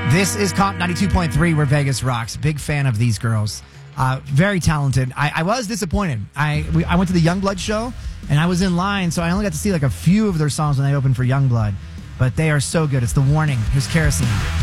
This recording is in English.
This is Comp 92.3, where Vegas rocks. Big fan of these girls. Very talented. I was disappointed. I went to the Youngblood show, and I was in line, so I only got to see like a few of their songs when they opened for Youngblood. But they are so good. It's The Warning. Here's Kerosene.